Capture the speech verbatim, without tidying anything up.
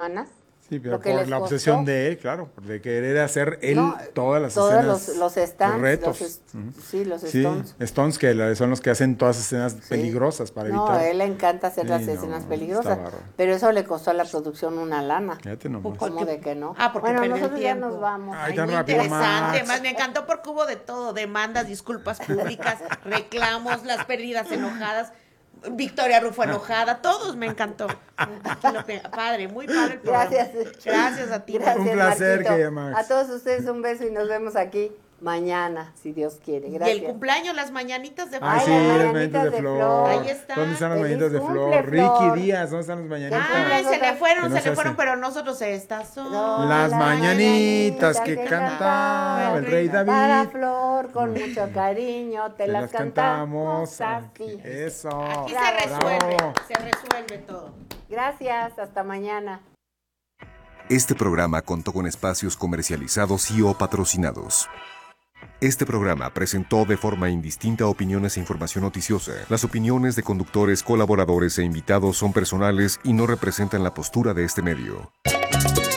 semanas. Sí, pero lo que por les la costó. obsesión de él, claro, de querer hacer él No, todas las todos escenas, los, los stands, retos. los est- Ujú. sí, los Sí, Stones. Stones que la- son los que hacen todas las escenas Sí. peligrosas para No, evitar. a él le encanta hacer Sí, las no, escenas está peligrosas, bárbaro. pero eso le costó a la producción una lana. Fíjate nomás. ¿Cómo de que no? Ah, porque bueno, perdió el nosotros ya tiempo. nos vamos. Ay, Ay, tan muy rápido, interesante. Max. Más me encantó porque hubo de todo: demandas, disculpas públicas, reclamos, las pérdidas enojadas, Victoria Rufo enojada, todos me encantó. Aquí lo que- padre, muy padre el programa. Gracias. Gracias a ti. Gracias, Un placer, Marquito. querida Max. A todos ustedes un beso y nos vemos aquí mañana, si Dios quiere. Y Gracias. el cumpleaños, las mañanitas de Ay, Ay, sí, las las mañanitas mañanitas de de flor. Flor. Ahí está. ¿Dónde están las Feliz mañanitas de cumple, flor? Flor. Ricky Díaz, ¿dónde están las mañanitas? Ay, se le fueron, Que no se se le fueron, hacen. pero nosotros estas son. No, Las mañanitas que cantaba cantaba el rey Para David. Flor, con mucho cariño, te Te las las cantamos cantamos. así. Eso. Aquí Bravo. se resuelve, Bravo. se resuelve todo. Gracias, hasta mañana. Este programa contó con espacios comercializados y o patrocinados. Este programa presentó de forma indistinta opiniones e información noticiosa. Las opiniones de conductores, colaboradores e invitados son personales y no representan la postura de este medio.